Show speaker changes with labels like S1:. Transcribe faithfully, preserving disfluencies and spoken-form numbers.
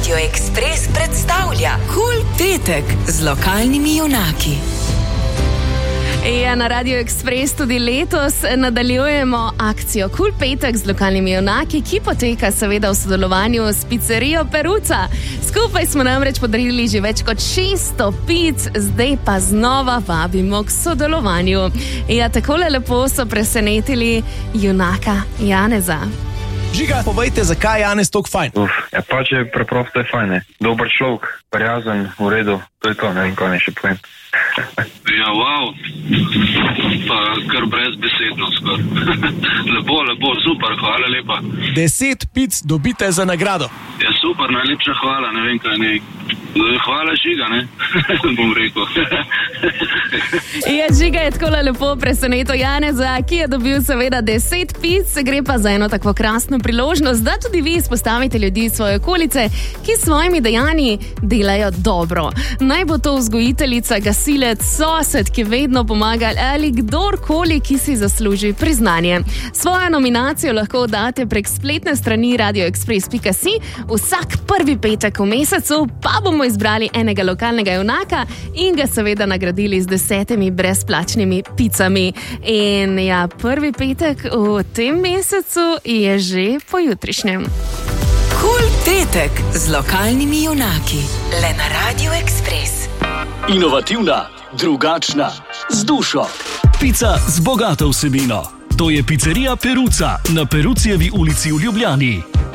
S1: Radio Ekspres predstavlja Kul petek z lokalnimi junaki.
S2: Ja, na Radio Ekspres tudi letos nadaljujemo akcijo Kul petek z lokalnimi junaki, ki poteka seveda v sodelovanju s pizzerijo Peruca. Skupaj smo namreč podarili že več kot šeststo pic, zdaj pa znova vabimo k sodelovanju. Ja, takole lepo so presenetili junaka Janeza.
S3: Žiga, povejte, zakaj je Janez toliko fajn?
S4: Uf, ja pač je preprosto je fajn, ne. Dober človek, prijazen, v redu, to je to, ne vem, kaj ne še povem.
S5: Ja, wow, pa kar brez besedno skor. Lepo, lepo, super, hvala lepa.
S3: Deset pic dobite za nagrado.
S5: Ja, super, najlepša hvala, ne vem, kaj ne. Hvala, Žiga, ne, bom rekel.
S2: Ja, Žiga je tako lepo presenetil Janeza, ki je dobil seveda deset pic, gre pa za eno tako krasno priložnost, da tudi vi izpostavite ljudi iz svoje okolice, ki s svojimi dejanji delajo dobro. Naj bo to vzgojiteljica, gasilec, sosed, ki vedno pomaga, ali kdorkoli, ki si zasluži priznanje. Svojo nominacijo lahko date prek spletne strani radio ekspres pika si, vsak prvi petek v mesecu pa bomo izbrali enega lokalnega junaka in ga seveda nagradili z desetimi brezplačnimi picami. In ja, prvi petek v tem mesecu je že pojutrišnjem.
S1: Kul petek z lokalnimi junaki. Le na Radio Ekspres.
S6: Inovativna, drugačna, z dušo. Pica z bogato vsebino. To je pizzerija Peruca na Perucijevi ulici v Ljubljani.